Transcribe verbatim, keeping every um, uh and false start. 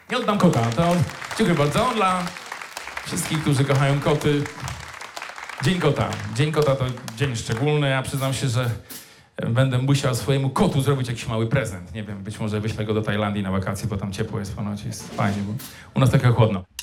Nie oddam kota. To dziękuję bardzo dla wszystkich, którzy kochają koty. Dzień kota. Dzień kota to dzień szczególny. Ja przyznam się, że będę musiał swojemu kotu zrobić jakiś mały prezent. Nie wiem, być może wyślę go do Tajlandii na wakacje, bo tam ciepło jest ponoć, jest fajnie, bo u nas takie chłodno.